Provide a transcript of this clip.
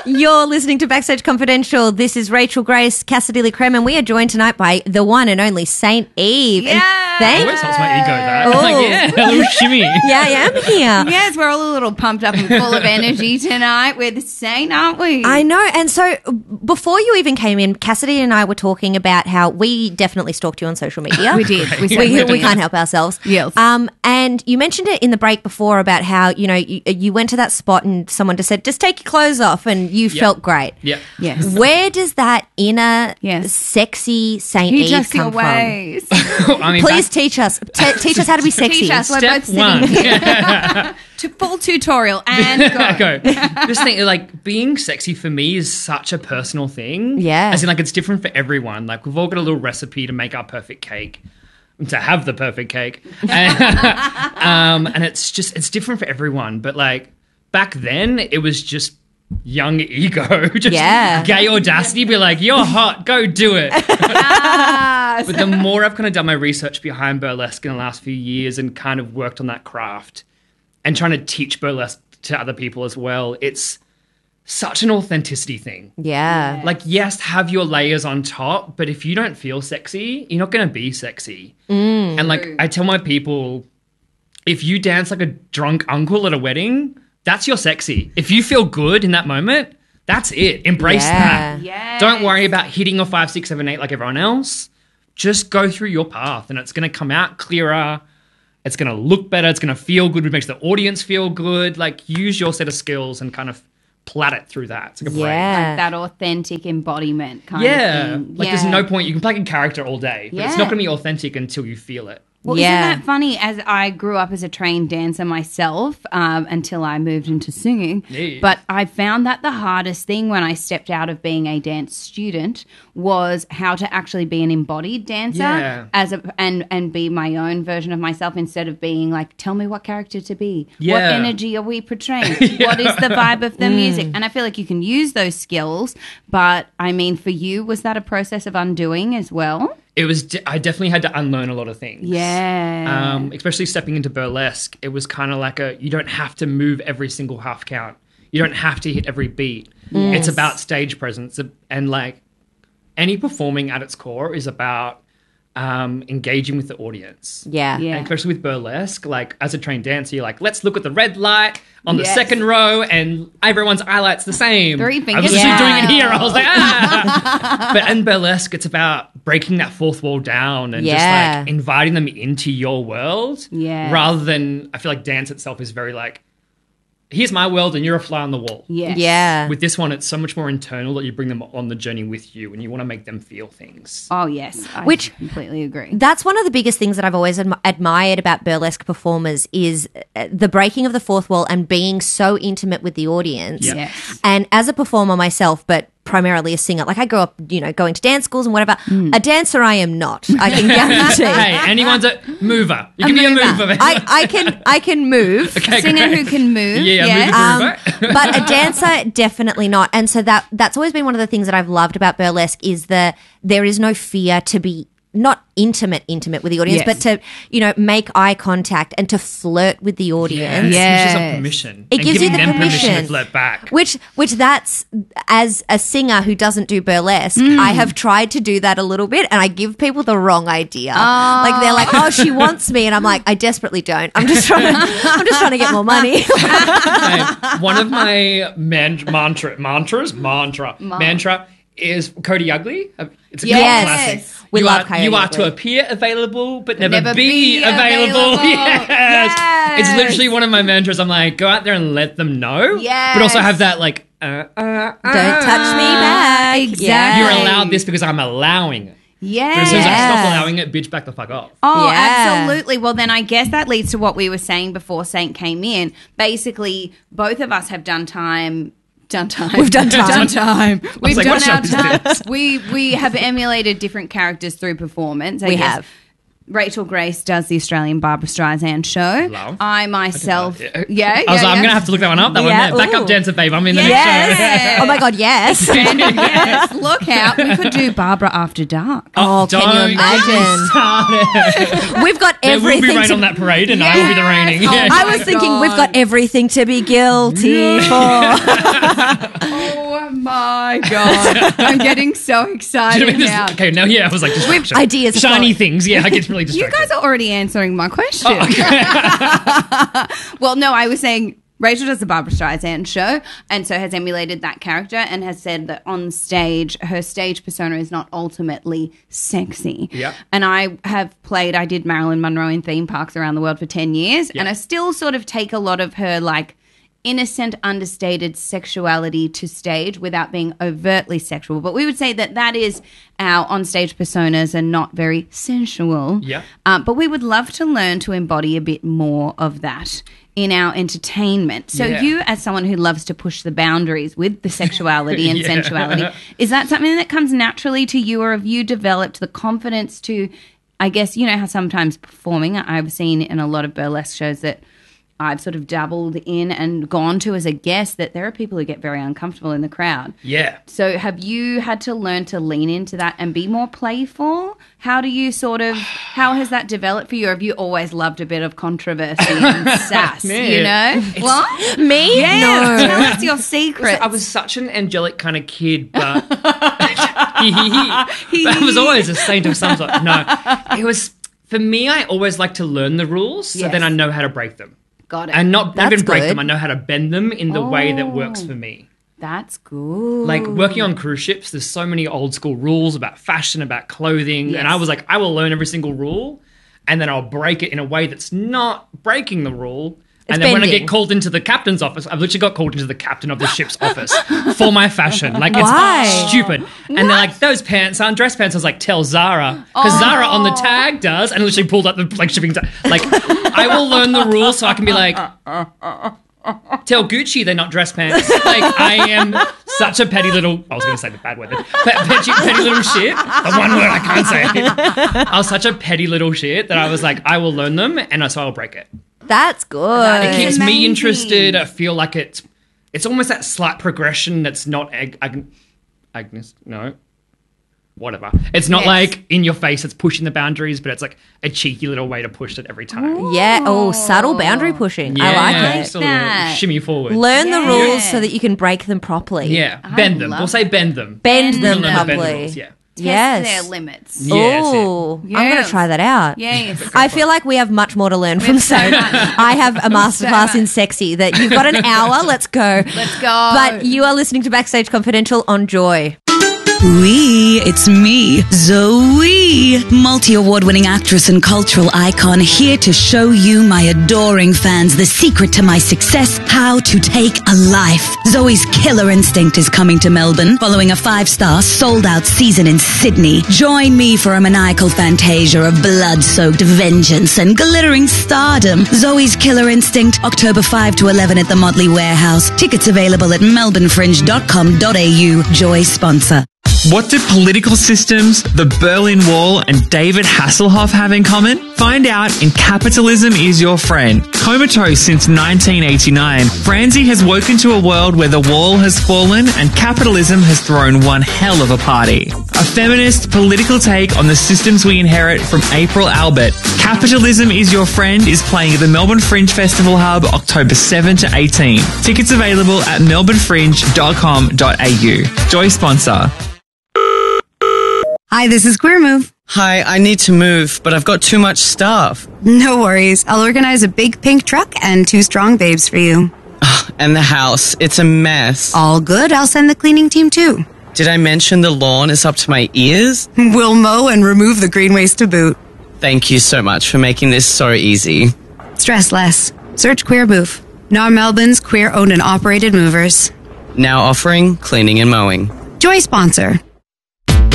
You're listening to Backstage Confidential. This is Rachel Grace, Cassidy Lee Creme, and we are joined tonight by the one and only Saint Eve. Yeah. And Always helps my ego that. Oh. I'm like, yeah, a little shimmy. yeah, I am here. Yes, we're all a little pumped up and full of energy tonight. We're the same, aren't we? I know. And so before you even came in, Cassidy and I were talking about how we definitely stalked you on social media. We did. We can't help ourselves. Yes. And you mentioned it in the break before about how, you know, you went to that spot and someone just said, just take your clothes off, and you felt great. Yeah. Yes. Where does that inner Yes. sexy Saint Teach Eve us your come from? ways. I mean, Please teach us. Teach us how to be sexy. Teach us. We're step both sitting one. to full tutorial and go. Just think, like, being sexy for me is such a personal thing. Yeah. As in, like, it's different for everyone. Like, we've all got a little recipe to make our perfect cake, to have the perfect cake. And it's different for everyone. But, like, back then, it was just young ego, just gay audacity, be like, you're hot, go do it. But the more I've kind of done my research behind burlesque in the last few years and kind of worked on that craft and trying to teach burlesque to other people as well, it's such an authenticity thing. Yeah. Like, yes, have your layers on top, but if you don't feel sexy, you're not going to be sexy. And like, I tell my people, if you dance like a drunk uncle at a wedding, that's your sexy. If you feel good in that moment, that's it. Embrace that. Yes. Don't worry about hitting your 5, 6, 7, 8 like everyone else. Just go through your path and it's going to come out clearer. It's going to look better. It's going to feel good. It makes the audience feel good. Like, use your set of skills and kind of plat it through that. It's like a break. Like that authentic embodiment kind of thing. Like, there's no point. You can play a character all day, but it's not going to be authentic until you feel it. Well, isn't that funny? As I grew up as a trained dancer myself until I moved into singing. Yeah. But I found that the hardest thing when I stepped out of being a dance student was how to actually be an embodied dancer and be my own version of myself instead of being like, tell me what character to be. Yeah. What energy are we portraying? What is the vibe of the music? And I feel like you can use those skills. But, I mean, for you, was that a process of undoing as well? It was. I definitely had to unlearn a lot of things. Yeah. Especially stepping into burlesque, it was kind of like you don't have to move every single half count. You don't have to hit every beat. It's about stage presence, and like any performing at its core is about engaging with the audience. Yeah. And especially with burlesque, like as a trained dancer, you're like, let's look at the red light on the second row and everyone's eyelight's the same. 3 fingers. I was just doing it here. I was like, But in burlesque, it's about breaking that fourth wall down and just like inviting them into your world. Yeah. Rather than, I feel like dance itself is very like, here's my world and you're a fly on the wall. Yes. Yeah. With this one, it's so much more internal that you bring them on the journey with you and you want to make them feel things. Oh, yes. I Which- completely agree. That's one of the biggest things that I've always admired about burlesque performers is the breaking of the fourth wall and being so intimate with the audience. Yep. Yes. And as a performer myself, but primarily a singer, like I grew up, you know, going to dance schools and whatever. A dancer I am not, I can guarantee. Hey, anyone's a mover. You can be a mover. Man. I can move. Okay, Singer great. who can move. Yeah, mover. But a dancer, definitely not. And so that's always been one of the things that I've loved about burlesque is there is no fear to be not intimate with the audience, but to, you know, make eye contact and to flirt with the audience. It gives you permission. It gives you giving the them permission permission to flirt back. Which that's, as a singer who doesn't do burlesque, I have tried to do that a little bit and I give people the wrong idea. Like they're like, oh, she wants me. And I'm like, I desperately don't. I'm just trying to get more money. Hey, one of my mantra is Cody Ugly. It's a classic. We love Coyote You are Ugly. to appear available, but never be be available. available. Yes. It's literally one of my mantras. I'm like, go out there and let them know. Yes. But also have that like, Don't touch me back. Exactly. Yeah. you're allowed this because I'm allowing it. Yeah. But as soon as I stop allowing it, bitch, back the fuck off. Oh, Yeah. absolutely. Well, then I guess that leads to what we were saying before Saint came in. Basically, both of us have done time. We've done time. We've like, done what our show is time. We have emulated different characters through performance. I We guess. have. Rachel Grace does the Australian Barbra Streisand show. Love. I myself, I was yeah. like, I'm going to have to look that one up. That Yeah, one, backup ooh. dancer, babe. I'm in the Yes. next show. Oh my God, yes. Yes, look out. We could do Barbara After Dark. Oh, can you imagine? Start it. We've got There will everything be rain to on that parade and I will be the raining. Yes. Oh, I my was thinking God. we've got everything to be guilty for. Oh, my God. I'm getting so excited now. Okay, now, I was like, distraction. Ideas. Shiny things. Yeah, I get really distracted. You guys are already answering my question. Oh, okay. Well, no, I was saying Rachel does the Barbara Streisand show, and so has emulated that character and has said that on stage, her stage persona is not ultimately sexy. Yeah. And I did Marilyn Monroe in theme parks around the world for 10 years, and I still sort of take a lot of her, like, innocent, understated sexuality to stage without being overtly sexual. But we would say that is our on-stage personas are not very sensual. Yeah. But we would love to learn to embody a bit more of that in our entertainment. So you, as someone who loves to push the boundaries with the sexuality and sensuality, is that something that comes naturally to you, or have you developed the confidence to, I guess, you know how sometimes performing, I've seen in a lot of burlesque shows that I've sort of dabbled in and gone to as a guest, that there are people who get very uncomfortable in the crowd. Yeah. So have you had to learn to lean into that and be more playful? How has that developed for you? Or have you always loved a bit of controversy and sass, you know? What? Me? Yeah. No. Tell us your secrets. I was such an angelic kind of kid, but I was always a saint of some sort. No, it was, for me, I always like to learn the rules, so then I know how to break them. Got it. And not That's even break good. them, I know how to bend them in the way that works for me. That's good. Like, working on cruise ships, there's so many old school rules about fashion, about clothing, and I was like, I will learn every single rule, and then I'll break it in a way that's not breaking the rule. And then when I get called into the captain's office, I've literally got called into the captain of the ship's office for my fashion. Like, it's stupid. And they're like, those pants aren't dress pants. I was like, tell Zara. Because Zara on the tag does. And I literally pulled up the like shipping tag. Like, I will learn the rules so I can be like, tell Gucci they're not dress pants. Like, I am such a petty little, I was going to say the bad word, petty little shit. The one word I can't say. I was such a petty little shit that I was like, I will learn them, and so I'll break it. That's good. It keeps me interested. I feel like it's almost that slight progression that's not Agnes. No, whatever. It's not like in your face. It's pushing the boundaries, but it's like a cheeky little way to push it every time. Yeah. Oh, subtle boundary pushing. I like it. So shimmy forward. Learn the rules so that you can break them properly. Yeah, bend them. We'll say bend them. Bend them We'll learn to bend the properly. rules, yeah. Test their limits. Yeah, Oh, I'm going to try that out. Yes. I feel like we have much more to learn from Sage. I have a masterclass in sexy that you've got an hour. Let's go. Let's go. But you are listening to Backstage Confidential on Joy. It's me, Zoe, multi-award-winning actress and cultural icon, here to show you, my adoring fans, the secret to my success, how to take a life. Zoe's Killer Instinct is coming to Melbourne, following a 5-star sold-out season in Sydney. Join me for a maniacal fantasia of blood-soaked vengeance and glittering stardom. Zoe's Killer Instinct, October 5 to 11 at the Motley Warehouse. Tickets available at melbournefringe.com.au. Joy sponsor. What do political systems, the Berlin Wall, and David Hasselhoff have in common? Find out in Capitalism is Your Friend. Comatose since 1989, Franzi has woken to a world where the wall has fallen and capitalism has thrown one hell of a party. A feminist political take on the systems we inherit from April Albert. Capitalism is Your Friend is playing at the Melbourne Fringe Festival Hub October 7 to 18. Tickets available at melbournefringe.com.au. Joy sponsor. Hi, this is Queer Move. Hi, I need to move, but I've got too much stuff. No worries. I'll organize a big pink truck and 2 strong babes for you. And the house, it's a mess. All good. I'll send the cleaning team too. Did I mention the lawn is up to my ears? We'll mow and remove the green waste to boot. Thank you so much for making this so easy. Stress less. Search Queer Move. NAR Melbourne's queer-owned and operated movers. Now offering cleaning and mowing. Joy sponsor.